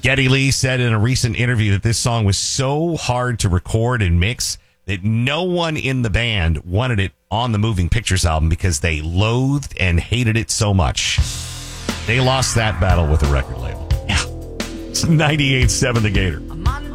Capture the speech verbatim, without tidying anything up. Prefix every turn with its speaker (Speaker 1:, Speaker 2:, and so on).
Speaker 1: Geddy Lee said in a recent interview that this song was so hard to record and mix that no one in the band wanted it on the Moving Pictures album because they loathed and hated it so much. They lost that battle with the record label. Yeah. It's ninety-eight point seven The Gator.